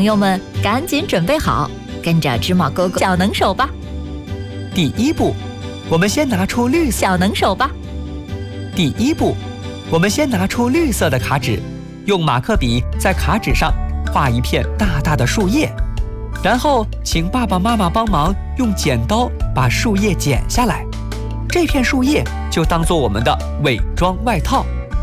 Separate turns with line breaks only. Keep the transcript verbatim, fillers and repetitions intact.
友们赶紧准备好，跟着芝麻哥哥小能手吧。
第一步，我们先拿出绿色
小能手吧。
第一步，我们先拿出绿色的卡纸，用马克笔在卡纸上画一片大大的树叶，然后请爸爸妈妈帮忙用剪刀把树叶剪下来，这片树叶就当做我们的伪装外套。